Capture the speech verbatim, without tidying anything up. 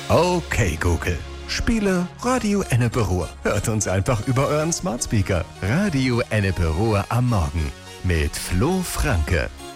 Okay, Google. Spiele Radio Ennepe Ruhr. Hört uns einfach über euren Smart Speaker. Radio Ennepe Ruhr am Morgen mit Flo Franke.